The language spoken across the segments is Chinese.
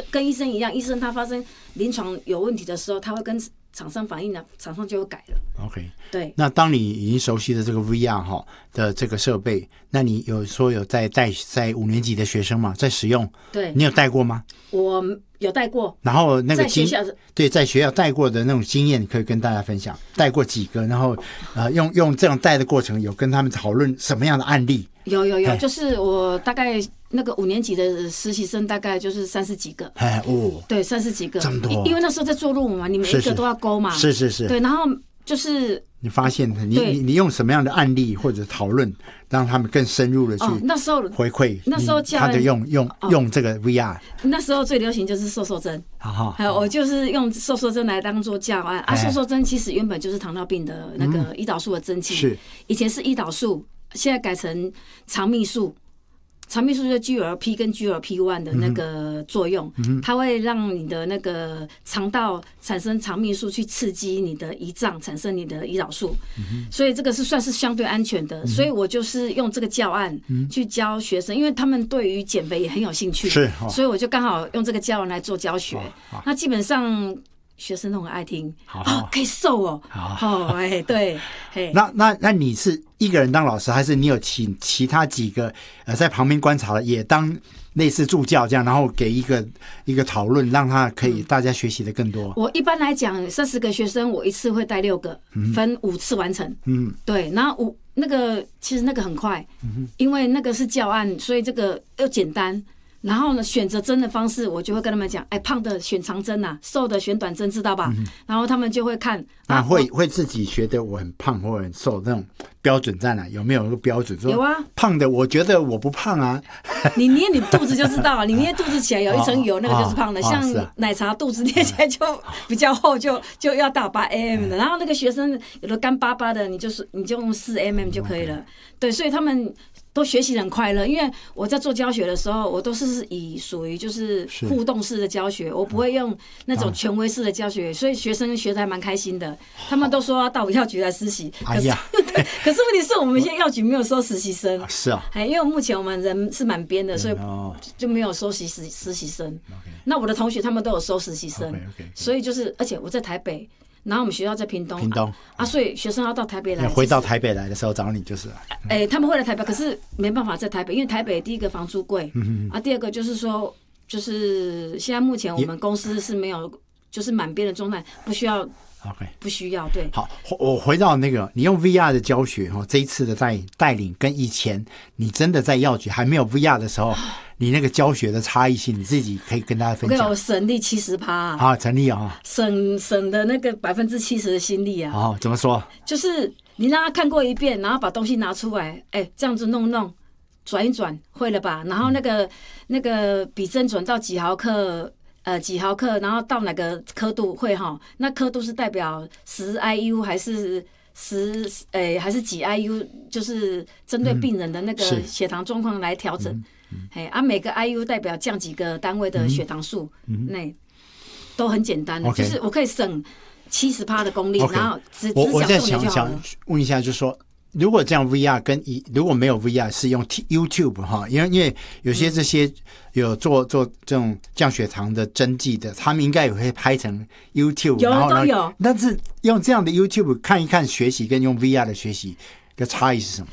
跟医生一样，医生他发生临床有问题的时候，他会跟厂商反映了，厂商就会改了。 OK， 对。 那当你已经熟悉了这个 VR 的这个设备，那你有在带在5年级的学生嘛，在使用？ 对， 你有带过吗？ 我有带过。 然后那个在学校， 对，在学校带过的那种经验，可以跟大家分享。带过几个，然后用这样带的过程，有跟他们讨论什么样的案例？ 有，就是我大概那个5年级的实习生，大概就是30几个。对，30几个， 这么多。 因为那时候在做论文嘛，你每一个都要勾嘛。 是。 对，然后就是你发现你用什么样的案例或者讨论，让他们更深入的去那时候回馈。 那时候他就用这个 VR。 那时候最流行就是瘦瘦针，还有我就是用瘦瘦针来当做教案啊。瘦瘦针其实原本就是糖尿病的那个胰岛素的针剂， 是以前是胰岛素，现在改成肠泌素。肠泌素就是 GLP 跟 GLP-1 的那个作用，它会让你的那个肠道产生肠泌素，去刺激你的胰脏产生你的胰岛素，所以这个是算是相对安全的。所以我就是用这个教案去教学生，因为他们对于减肥也很有兴趣，所以我就刚好用这个教案来做教学。那基本上学生都很爱听，可以瘦哦，对， 那你是一个人当老师，还是你有请其他几个在旁边观察的，也当类似助教这样，然后给一个讨论，让他可以大家学习的更多？ 我一般来讲30个学生，我一次会带6个，分5次完成。对，然后其实那个很快，因为那个是教案，所以这个又简单。然后呢，选择针的方式，我就会跟他们讲，胖的选长针啊，瘦的选短针，知道吧？然后他们就会看。 那会自己觉得我很胖或很瘦那种标准在哪？有没有一个标准？说有啊， 胖的我觉得我不胖啊。 你捏你肚子就知道了，你捏肚子起来有一层油，那个就是胖的。像奶茶肚子捏起来就比较厚，就要到8mm 的。然后那个学生有的干巴巴的，你就用4mm 就可以了。对，所以他们都学习很快乐，因为我在做教学的时候，我都是以属于就是互动式的教学，我不会用那种权威式的教学，所以学生学得还蛮开心的。他们都说要到我药局来实习，可是问题是我们现在药局没有收实习生， 是啊， 因为目前我们人是满编的，所以就没有收实习生。那我的同学他们都有收实习生，所以就是而且我在台北。然后我们学校在屏东所以学生要到台北来， 回到台北来的时候找你就是了。 他们会来台北，可是没办法在台北，因为台北第一个房租贵，第二个就是说，就是现在目前我们公司是没有，就是满编的状态，不需要。不需要。对， 好，我回到那个你用 VR 的教学这一次的带领跟以前你真的在药局还没有 VR 的时候，你那个教学的差异性，你自己可以跟大家分享。 我省力70% 啊，省力啊， 省的那个70%的心力啊。 怎么说？ 就是你让他看过一遍，然后把东西拿出来，这样子弄，转一转，会了吧？然后那个比针准到几毫克。几毫克，然后到哪个刻度会那刻度是代表10 IU 还是还是几 IU， 就是针对病人的那个血糖状况来调整。每个 IU 代表降几个单位的血糖素，都很简单的，就是我可以省70%的功力，然后只我再想问一下，就是说。如果这样 VR 如果没有 VR 是用 YouTube 因为有些这些有做这种降血糖的针剂的，他们应该也会拍成 YouTube， 都有。 但是用这样的 YouTube 看一看学习，跟用 VR 的学习的差异是什么？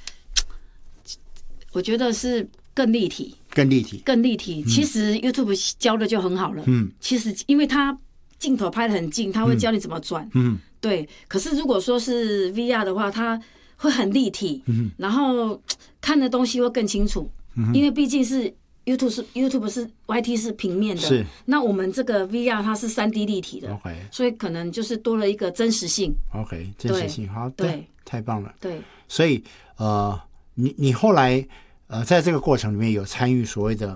我觉得是更立体。其实 YouTube 教的就很好了。其实因为它镜头拍得很近，他会教你怎么转。对。可是如果说是 VR 的话，它会很立体，然后看的东西会更清楚，因为毕竟是 YouTube 是 YT 是平面的，那我们这个 VR 它是3D 立体的，所以可能就是多了一个真实性。 真实性，好，对，太棒了。 对， 所以你后来在这个过程里面有参与所谓的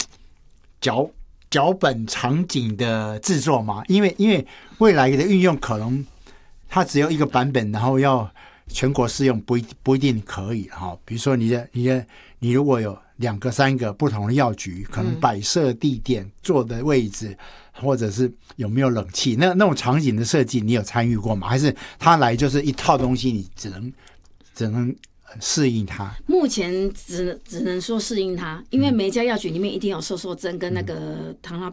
脚本场景的制作吗？因为未来的运用可能它只有一个版本，然后要全国适用不一定可以比如说你如果有2个3个不同的药局，可能摆设地点、坐的位置，或者是有没有冷气，那种场景的设计，你有参与过吗？还是他来就是一套东西，你只能适应它？ 目前只能说适应它，因为每一家药局里面一定有瘦瘦针跟那个糖尿